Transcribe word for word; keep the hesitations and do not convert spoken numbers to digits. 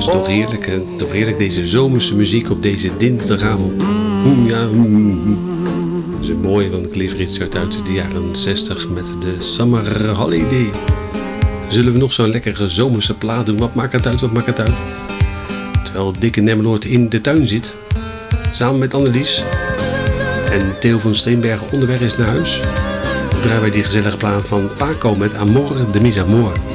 is toch heerlijk, hè? Toch heerlijk deze zomerse muziek op deze dinsdagavond. Mm, ja, mm. Dat is mooi van Cliff Richard uit de jaren zestig met de Summer Holiday. Zullen we nog zo'n lekkere zomerse plaat doen? Wat maakt het uit, wat maakt het uit? Terwijl Dikke Nemmeloord in de tuin zit, samen met Annelies en Theo van Steenbergen onderweg is naar huis, draaien wij die gezellige plaat van Paco met Amor de Mis Amor.